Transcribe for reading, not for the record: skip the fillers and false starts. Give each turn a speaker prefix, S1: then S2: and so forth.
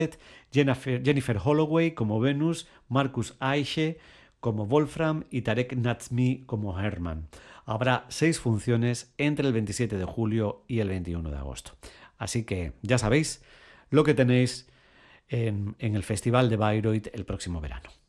S1: Jennifer Holloway como Venus, Marcus Aische como Wolfram y Tarek Natsmi como Herman. Habrá 6 funciones entre el 27 de julio y el 21 de agosto. Así que ya sabéis lo que tenéis en el Festival de Bayreuth el próximo verano.